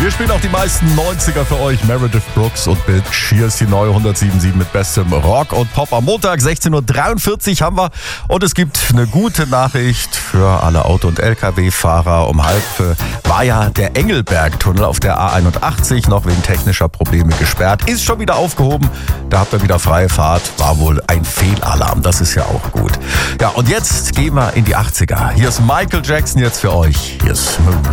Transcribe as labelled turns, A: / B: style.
A: Wir spielen auch die meisten 90er für euch. Meredith Brooks und Bitch. Hier ist die neue 107.7 mit bestem Rock und Pop. Am Montag 16.43 Uhr haben wir. Und es gibt eine gute Nachricht für alle Auto- und LKW-Fahrer. Um 12:30 war ja der Engelberg-Tunnel auf der A81 noch wegen technischer Probleme gesperrt. Ist schon wieder aufgehoben. Da habt ihr wieder freie Fahrt. War wohl ein Fehlalarm. Das ist ja auch gut. Ja, und jetzt gehen wir in die 80er. Hier ist Michael Jackson jetzt für euch. Hier ist Smooth.